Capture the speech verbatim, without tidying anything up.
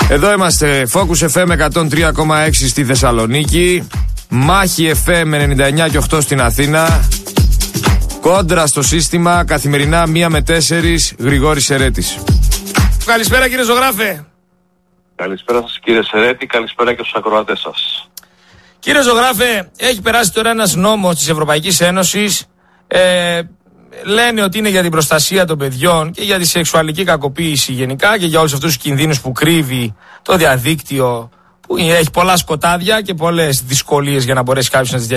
Εδώ είμαστε, Focus εφ εμ εκατόν τρία κόμμα έξι στη Θεσσαλονίκη, Μάχη εφ εμ ενενήντα εννιά και οκτώ στην Αθήνα. Κόντρα στο σύστημα, καθημερινά μία με τέσσερις, Γρηγόρης Σερέτης. Καλησπέρα κύριε ζωγράφε. Καλησπέρα σας κύριε Σερέτη, καλησπέρα και στους ακροατές σας. Κύριε ζωγράφε, έχει περάσει τώρα ένας νόμος της Ευρωπαϊκής Ένωσης. Ε, λένε ότι είναι για την προστασία των παιδιών και για τη σεξουαλική κακοποίηση γενικά και για όλους αυτούς τους κινδύνους που κρύβει το διαδίκτυο, που έχει πολλά σκοτάδια και πολλές δυσκολίες για να μπορέσει κάποιος να τις διαχειριστεί.